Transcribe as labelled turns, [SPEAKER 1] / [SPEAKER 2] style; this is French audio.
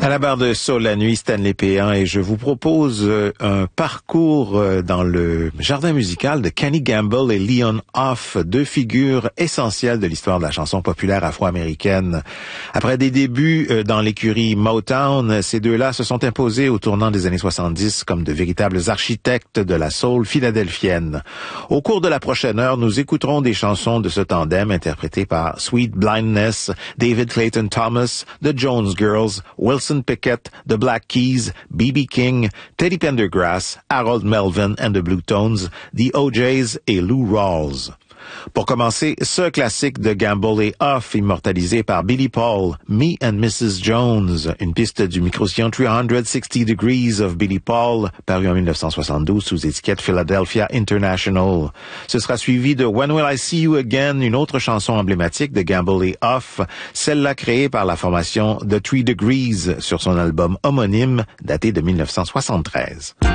[SPEAKER 1] À la barre de Soul la nuit, Stanley Péan, et je vous propose un parcours dans le jardin musical de Kenny Gamble et Leon Huff, deux figures essentielles de l'histoire de la chanson populaire afro-américaine. Après des débuts dans l'écurie Motown, ces deux-là se sont imposés au tournant des années 70 comme de véritables architectes de la soul philadelphienne. Au cours de la prochaine heure, nous écouterons des chansons de ce tandem interprétées par Sweet Blindness, David Clayton Thomas, The Jones Girls, Wilson Pickett, The Black Keys, B.B. King, Teddy Pendergrass, Harold Melvin and the Blue Tones, The O'Jays et Lou Rawls. Pour commencer, ce classique de Gamble et Huff, immortalisé par Billy Paul, Me and Mrs. Jones, une piste du micro-sillon 360 Degrees of Billy Paul, paru en 1972 sous étiquette Philadelphia International. Ce sera suivi de When Will I See You Again, une autre chanson emblématique de Gamble et Huff, celle-là créée par la formation The 3 Degrees sur son album homonyme daté de 1973.